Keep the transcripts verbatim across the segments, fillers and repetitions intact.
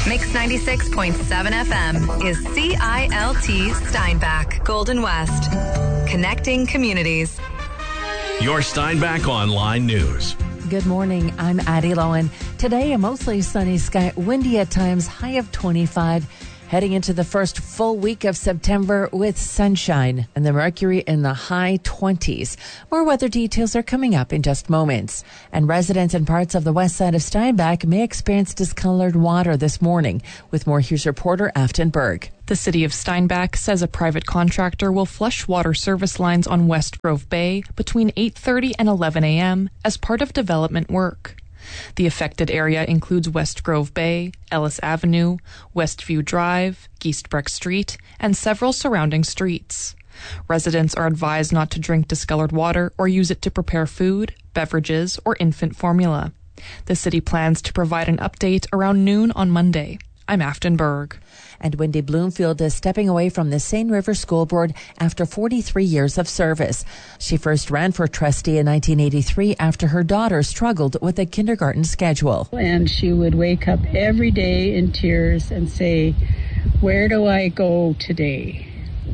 Mix ninety-six point seven F M is C I L T Steinbach, Golden West. Connecting communities. Your Steinbach Online News. Good morning. I'm Addie Lowen. Today, a mostly sunny sky, windy at times, high of twenty-five. Heading into the first full week of September with sunshine and the mercury in the high twenties. More weather details are coming up in just moments. And residents in parts of the west side of Steinbach may experience discolored water this morning. With more, here's reporter Afton Berg. The city of Steinbach says a private contractor will flush water service lines on West Grove Bay between eight thirty and eleven a.m. as part of development work. The affected area includes West Grove Bay, Ellis Avenue, Westview Drive, Geestbreck Street, and several surrounding streets. Residents are advised not to drink discolored water or use it to prepare food, beverages, or infant formula. The city plans to provide an update around noon on Monday. I'm Afton Berg. And Wendy Bloomfield is stepping away from the Seine River School Board after forty-three years of service. She first ran for trustee in nineteen eighty-three after her daughter struggled with a kindergarten schedule. And she would wake up every day in tears and say, "Where do I go today?"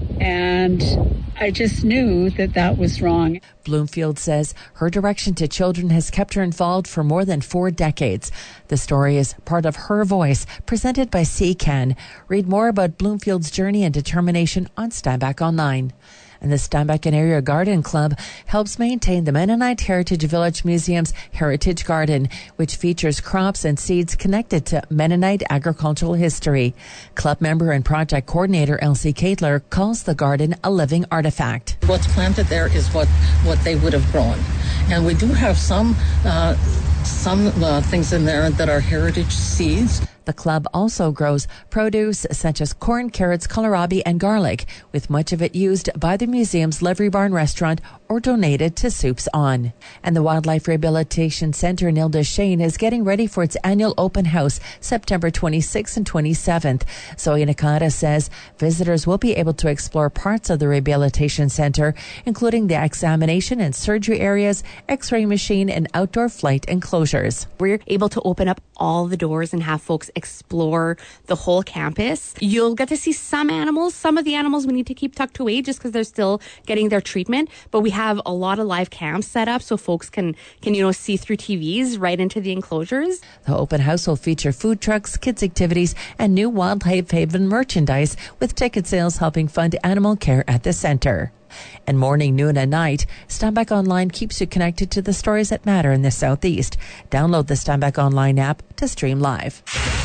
And I just knew that that was wrong. Bloomfield says her direction to children has kept her involved for more than four decades. The story is part of Her Voice, presented by C C A N. Read more about Bloomfield's journey and determination on Steinbach Online. And the Steinbach and Area Garden Club helps maintain the Mennonite Heritage Village Museum's Heritage Garden, which features crops and seeds connected to Mennonite agricultural history. Club member and project coordinator Elsie Caitler calls the garden a living artifact. What's planted there is what, what they would have grown. And we do have some, uh, some uh, things in there that are heritage seeds. The club also grows produce such as corn, carrots, kohlrabi, and garlic, with much of it used by the museum's Livery Barn restaurant or donated to Soups On. And the Wildlife Rehabilitation Center in Ile-des-Chênes is getting ready for its annual open house September twenty-sixth and twenty-seventh. Zoe Nakata says visitors will be able to explore parts of the rehabilitation center, including the examination and surgery areas, x-ray machine, and outdoor flight enclosures. We're able to open up all the doors and have folks explore the whole campus. You'll get to see some animals. Some of the animals we need to keep tucked away just because they're still getting their treatment. But we have a lot of live cams set up so folks can, can you know, see through T Vs right into the enclosures. The open house will feature food trucks, kids' activities, and new Wildlife Haven merchandise, with ticket sales helping fund animal care at the center. And morning, noon, and night, Steinbach Online keeps you connected to the stories that matter in the Southeast. Download the Steinbach Online app to stream live.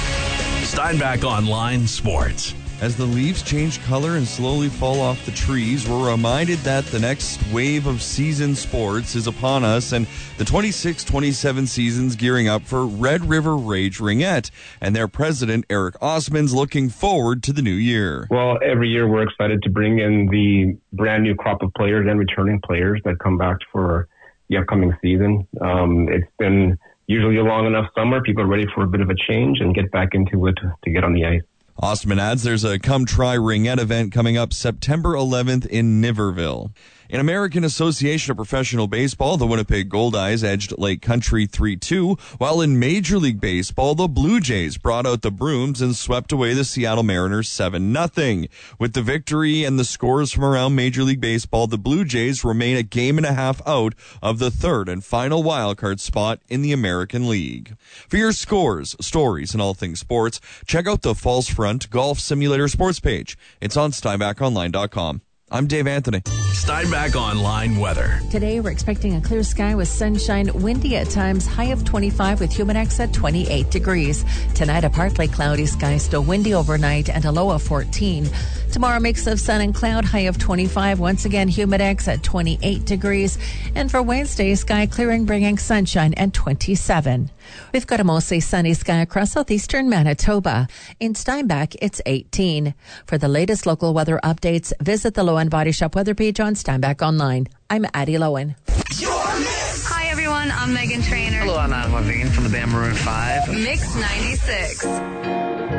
Steinbach Online Sports. As the leaves change color and slowly fall off the trees, we're reminded that the next wave of season sports is upon us, and the twenty-six twenty-seven season's gearing up for Red River Rage Ringette, and their president, Eric Osmond's looking forward to the new year. Well, every year we're excited to bring in the brand new crop of players and returning players that come back for the upcoming season. Um, it's been usually a long enough summer. People are ready for a bit of a change and get back into it to get on the ice. Osmond adds there's a Come Try Ringette event coming up September eleventh in Niverville. In American Association of Professional Baseball, the Winnipeg Goldeyes edged Lake Country three two, while in Major League Baseball, the Blue Jays brought out the brooms and swept away the Seattle Mariners seven nothing. With the victory and the scores from around Major League Baseball, the Blue Jays remain a game and a half out of the third and final wildcard spot in the American League. For your scores, stories, and all things sports, check out the Falls Front Golf Simulator sports page. It's on Steinbach Online dot com. I'm Dave Anthony. Steinbach Online weather. Today, we're expecting a clear sky with sunshine, windy at times, high of twenty-five with Humidex at twenty-eight degrees. Tonight, a partly cloudy sky, still windy overnight, and a low of fourteen. Tomorrow, mix of sun and cloud, high of twenty-five. Once again, Humidex at twenty-eight degrees. And for Wednesday, sky clearing, bringing sunshine and twenty-seven. We've got a mostly sunny sky across southeastern Manitoba. In Steinbach, it's eighteen. For the latest local weather updates, visit the Lowen Body Shop weather page on Steinbach Online. I'm Addie Lowen. Hi, everyone. I'm Megan Trainor. Hello, I'm Adam Levine from the Band Maroon five. Mix ninety-six.